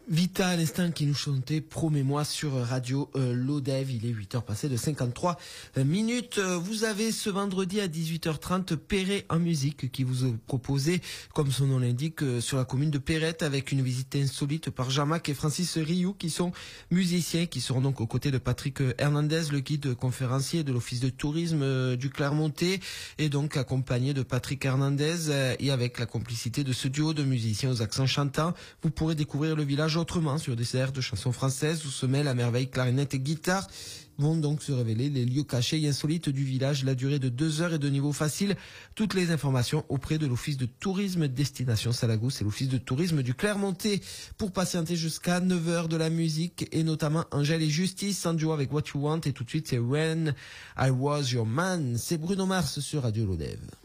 Vita à l'instant qui nous chantait Promets-moi sur Radio Lodev. Il est 8h passé de 53 minutes. Vous avez ce vendredi à 18h30 Perret en musique qui vous est proposé, comme son nom l'indique, sur la commune de Perrette avec une visite insolite par Jean-Marc et Francis Rioux qui sont musiciens, qui seront donc aux côtés de Patrick Hernandez, le guide conférencier de l'office de tourisme du Clermontais, et donc accompagné de Patrick Hernandez et avec la complicité de ce duo de musiciens aux accents chantants. Vous pourrez découvrir le village autrement sur des airs de chansons françaises où se mêlent à merveille clarinette et guitare. Vont donc se révéler les lieux cachés et insolites du village, la durée de 2 heures et de niveau facile. Toutes les informations auprès de l'office de tourisme Destination Salagou, c'est l'office de tourisme du Clermontais. Pour patienter jusqu'à 9h de la musique et notamment Angèle et Justice en duo avec What You Want, et tout de suite c'est When I Was Your Man. C'est Bruno Mars sur Radio Lodev.